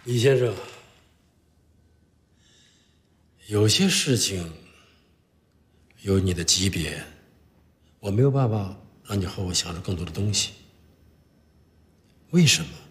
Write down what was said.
李先生，有些事情有你的级别，我没有办法让你和我享受更多的东西。为什么？